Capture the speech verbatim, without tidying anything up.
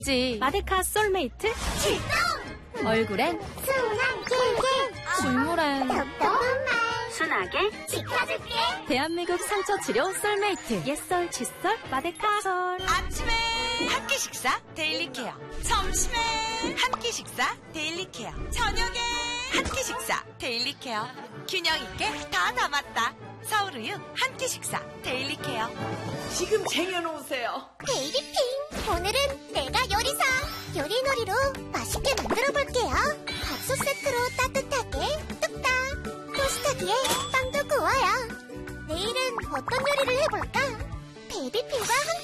있지. 마데카 솔메이트 출동! 얼굴엔 순한 길게 눈물엔 덕덕한 말 순하게 지켜줄게. 대한민국 상처 치료 솔메이트 옛설 칫솔 마데카솔. 아침에 한 끼 식사 데일리 케어, 점심에 한 끼 식사 데일리 케어, 저녁에 한 끼 식사 데일리 케어. 균형 있게 다 담았다. 서울우유 한 끼 식사 데일리 케어. 지금 쟁여놓으세요. 베이비핑, 오늘은 내가 요리사 요리놀이로 맛있게 만들어 볼게요. 밥솥 세트로 따뜻하게 뚝딱, 토스터기에 빵도 구워요. 내일은 어떤 요리를 해볼까? 베이비핑과 함께